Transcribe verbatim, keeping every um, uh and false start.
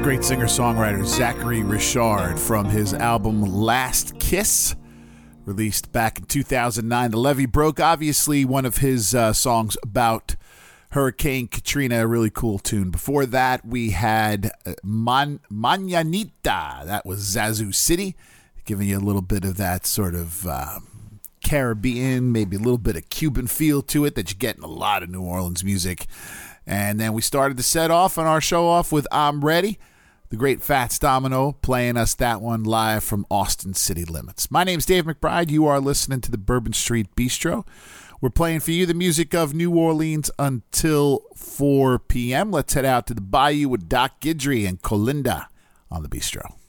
great singer-songwriter Zachary Richard from his album Last Kiss, released back in two thousand nine. The Levee Broke, obviously one of his uh, songs about Hurricane Katrina, a really cool tune. Before that, we had Man- Mañanita. That was Zazu City, giving you a little bit of that sort of uh, Caribbean, maybe a little bit of Cuban feel to it that you get in a lot of New Orleans music. And then we started the set off on our show off with I'm Ready, the great Fats Domino playing us that one live from Austin City Limits. My name's Dave McBride. You are listening to the Bourbon Street Bistro. We're playing for you the music of New Orleans until four p.m. Let's head out to the Bayou with Doc Guidry and Colinda on the Bistro.